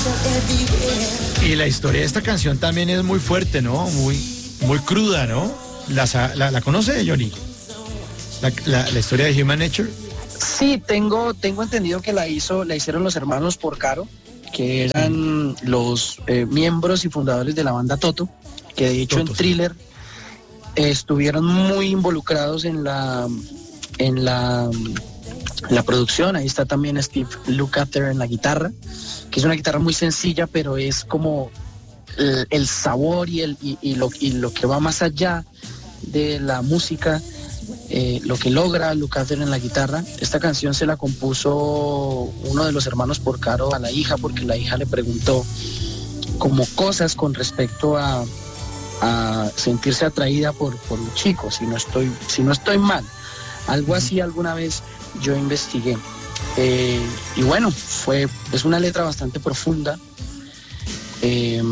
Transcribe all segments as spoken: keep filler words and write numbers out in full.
Y la historia de esta canción también es muy fuerte, ¿no? Muy, muy cruda, ¿no? ¿La, la, la conoce, Johnny? La, la, la historia de Human Nature. Sí, tengo, tengo entendido que la hizo, la hicieron los hermanos Porcaro, que eran sí. los eh, miembros y fundadores de la banda Toto, que de hecho Toto, en Thriller sí. eh, estuvieron muy involucrados en la, en la, en la producción. Ahí está también Steve Lukather en la guitarra, que es una guitarra muy sencilla, pero es como el, el sabor y, el, y, y, lo, y lo que va más allá de la música. Eh, lo que logra Lukather en la guitarra. Esta canción se la compuso uno de los hermanos Porcaro a la hija, porque la hija le preguntó como cosas con respecto a, a sentirse atraída por, por un chico, si no estoy, si no estoy mal. Algo así alguna vez yo investigué. Eh, y bueno, fue, es una letra bastante profunda. Eh,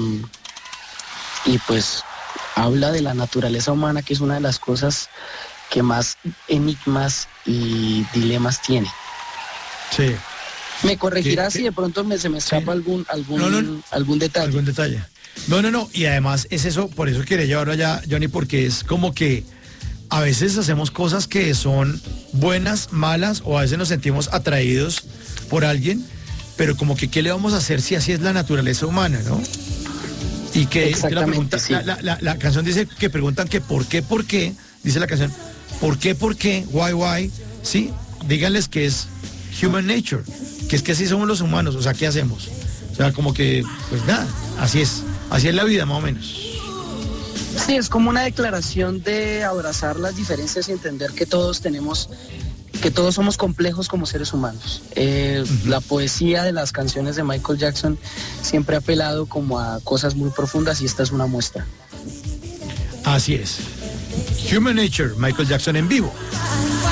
y pues habla de la naturaleza humana, que es una de las cosas que más enigmas y dilemas tiene. Sí. Me corregirás si de pronto me, se me escapa sí. algún algún no, no, algún detalle. Algún detalle. No, no, no. Y además es eso, por eso quería llevarlo allá, Johnny, porque es como que a veces hacemos cosas que son buenas, malas, o a veces nos sentimos atraídos por alguien, pero como que ¿qué le vamos a hacer si así es la naturaleza humana, no? Y que, que la, pregunta, sí. la, la, la, la canción dice que preguntan que por qué, por qué, dice la canción, ¿por qué, por qué? Why, why? Sí, díganles que es human nature, que es que así somos los humanos, o sea, ¿qué hacemos? O sea, como que, pues nada, así es, así es la vida más o menos. Sí, es como una declaración de abrazar las diferencias y entender que todos tenemos, que todos somos complejos como seres humanos. Eh, uh-huh. La poesía de las canciones de Michael Jackson siempre ha apelado como a cosas muy profundas y esta es una muestra. Así es. Human Nature, Michael Jackson en vivo.